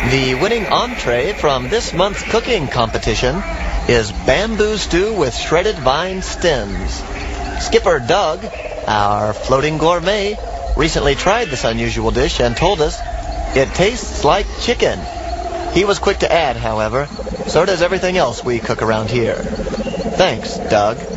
The winning entree from this month's cooking competition is bamboo stew with shredded vine stems. Skipper Doug, our floating gourmet, recently tried this unusual dish and told us it tastes like chicken. He was quick to add, however, so does everything else we cook around here. Thanks, Doug.